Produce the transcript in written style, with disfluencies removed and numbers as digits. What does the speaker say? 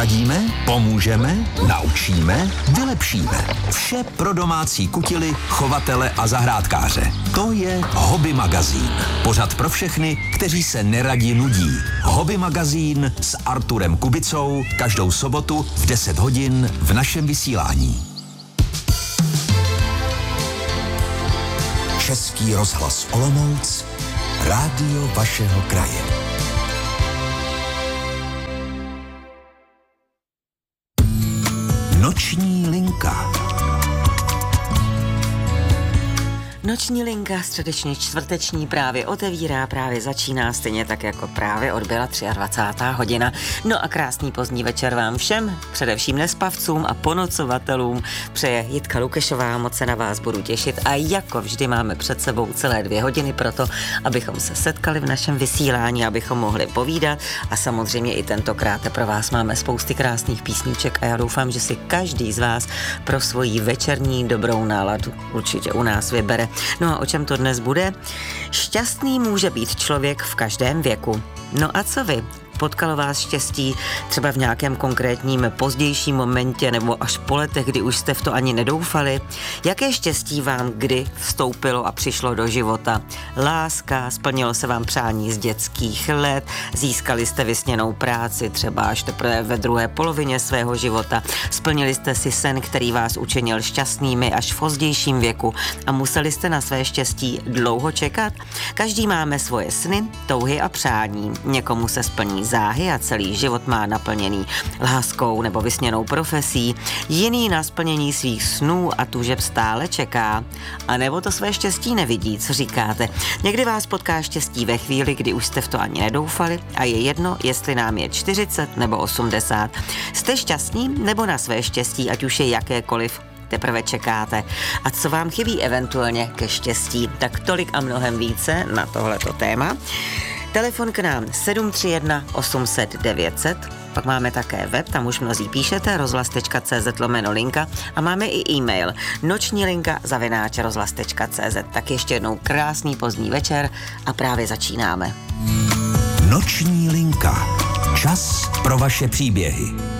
Poradíme, pomůžeme, naučíme, vylepšíme. Vše pro domácí kutily, chovatele a zahrádkáře. To je Hobby magazín. Pořad pro všechny, kteří se neradi nudí. Hobby magazín s Arturem Kubicou každou sobotu v 10 hodin v našem vysílání. Český rozhlas Olomouc, rádio vašeho kraje. Noční linka. Noční linka, středeční, čtvrteční právě otevírá, právě začíná, stejně tak jako právě odbyla 23. hodina. No a krásný pozdní večer vám všem, především nespavcům a ponocovatelům, přeje Jitka Lukešová, moc se na vás budu těšit a jako vždy máme před sebou celé 2 hodiny pro to, abychom se setkali v našem vysílání, abychom mohli povídat a samozřejmě i tentokrát pro vás máme spousty krásných písniček a já doufám, že si každý z vás pro svoji večerní dobrou náladu určitě u nás vybere. No a o čem to dnes bude? Šťastný může být člověk v každém věku. No a co vy? Potkalo vás štěstí třeba v nějakém konkrétním pozdějším momentě nebo až po letech, kdy už jste v to ani nedoufali? Jaké štěstí vám kdy vstoupilo a přišlo do života? Láska, splnilo se vám přání z dětských let, získali jste vysněnou práci třeba až teprve ve druhé polovině svého života, splnili jste si sen, který vás učinil šťastnými až v pozdějším věku a museli jste na své štěstí dlouho čekat? Každý máme svoje sny, touhy a přání. Někomu se splní záhy a celý život má naplněný láskou nebo vysněnou profesí, jiný na splnění svých snů a tužeb stále čeká, a nebo to své štěstí nevidí, co říkáte. Někdy vás potká štěstí ve chvíli, kdy už jste v to ani nedoufali a je jedno, jestli nám je 40 nebo 80. Jste šťastní nebo na své štěstí, ať už je jakékoliv, teprve čekáte. A co vám chybí eventuálně ke štěstí? Tak tolik a mnohem více na tohleto téma. Telefon k nám 731 800 900, pak máme také web, tam už mnozí píšete, rozhlas.cz/linka a máme i e-mail nočnilinka@rozhlas.cz. Tak ještě jednou krásný pozdní večer a právě začínáme. Noční linka. Čas pro vaše příběhy.